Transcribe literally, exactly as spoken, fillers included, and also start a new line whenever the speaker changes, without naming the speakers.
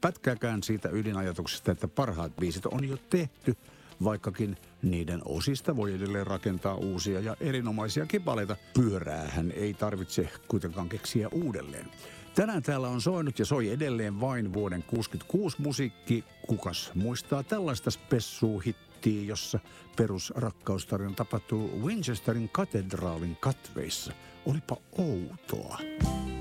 pätkääkään siitä ydinajatuksesta, että parhaat biisit on jo tehty, vaikkakin niiden osista voi edelleen rakentaa uusia ja erinomaisia kipaleita. Pyöräähän ei tarvitse kuitenkaan keksiä uudelleen. Tänään täällä on soinut ja soi edelleen vain vuoden kuusikymmentäkuusi musiikki. Kukas muistaa tällaista spessuu-hittiä, jossa perusrakkaustarina tapahtuu Winchesterin katedraalin katveissa? Olipa outoa.